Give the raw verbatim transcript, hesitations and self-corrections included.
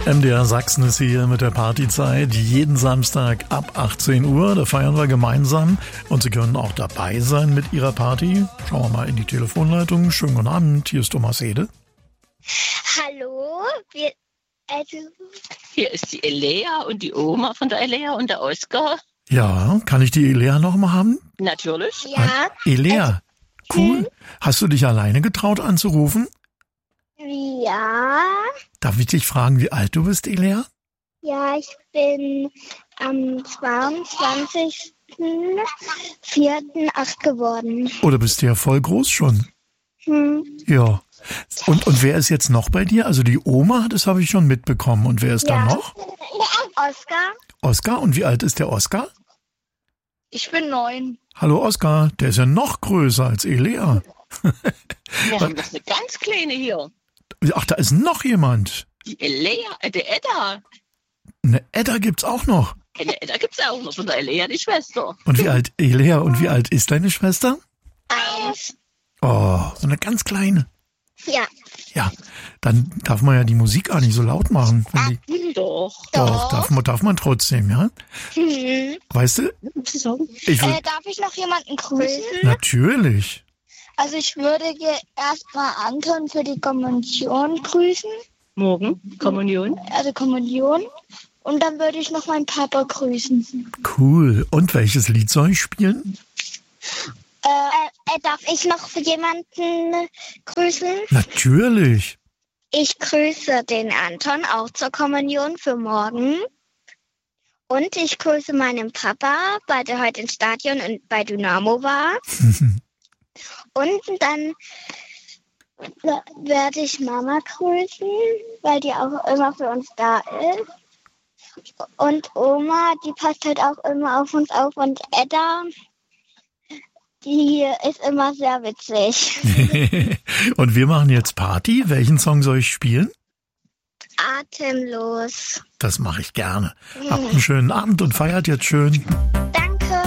M D R Sachsen ist hier mit der Partyzeit jeden Samstag ab achtzehn Uhr. Da feiern wir gemeinsam und Sie können auch dabei sein mit Ihrer Party. Schauen wir mal in die Telefonleitung. Schönen guten Abend, hier ist Thomas Hede. Hallo, wir, also hier ist die Elea und die Oma von der Elea und der Oskar. Ja, kann ich die Elea noch mal haben? Natürlich. ja, Elea, cool. Hast du dich alleine getraut anzurufen? ja, Darf ich dich fragen, wie alt du bist, Elea? ja, ich bin am zweiundzwanzigsten vierten acht geworden. Oh, du bist ja voll groß schon. Hm. Ja. Und, und wer ist jetzt noch bei dir? Also die Oma, das habe ich schon mitbekommen. Und wer ist da Ja. noch? Oskar? Oskar. Und wie alt ist der Oskar? Ich bin neun. Hallo Oskar, der ist ja noch größer als Elea. Wir haben noch eine ganz kleine hier. Ach, da ist noch jemand. Die Elea, äh, die Edda. Eine Edda gibt's auch noch. Eine Edda gibt's auch noch von der Elea, die Schwester. Und wie alt, Elea, und wie alt ist deine Schwester? Eins. Oh, so eine ganz kleine. Ja. Ja, dann darf man ja die Musik auch nicht so laut machen. Wenn die, Doch. doch, darf man, darf man trotzdem, ja? Hm. Weißt du, ich Äh, will, darf ich noch jemanden grüßen? natürlich. Also ich würde erstmal Anton für die Kommunion grüßen. Morgen, Kommunion. Also Kommunion. Und dann würde ich noch meinen Papa grüßen. Cool. Und welches Lied soll ich spielen? Äh, äh, darf ich noch für jemanden grüßen? Natürlich. Ich grüße den Anton auch zur Kommunion für morgen. Und ich grüße meinen Papa, weil der heute im Stadion und bei Dynamo war. Und dann werde ich Mama grüßen, weil die auch immer für uns da ist. Und Oma, die passt halt auch immer auf uns auf. Und Edda, die ist immer sehr witzig. Und wir machen jetzt Party. Welchen Song soll ich spielen? Atemlos. Das mache ich gerne. Habt einen schönen Abend und feiert jetzt schön. Danke.